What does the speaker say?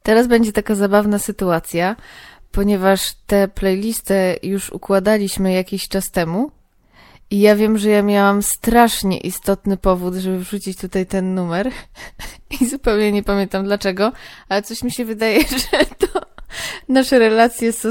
Teraz będzie taka zabawna sytuacja, ponieważ tę playlistę już układaliśmy jakiś czas temu i ja wiem, że ja miałam strasznie istotny powód, żeby wrzucić tutaj ten numer i zupełnie nie pamiętam dlaczego, ale coś mi się wydaje, że to nasze relacje z